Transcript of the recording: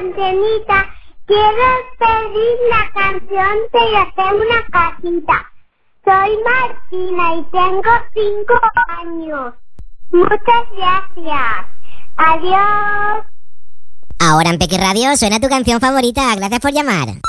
antenita. Quiero pedir la canción de Yo tengo una casita. Soy Martina y tengo 5 años. Muchas gracias. Adiós. Ahora en Peque Radio suena tu canción favorita. Gracias por llamar.